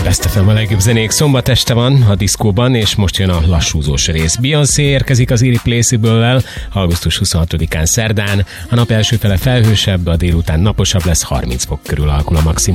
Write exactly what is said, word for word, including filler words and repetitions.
Best ef em a legjobb zenék. Szombat este van a diszkóban, és most jön a lassúzós rész. Beyoncé érkezik az Irreplaceable-lel augusztus huszonhatodikán szerdán. A nap első fele felhősebb, a délután naposabb lesz, harminc fok körül alakul a maximum.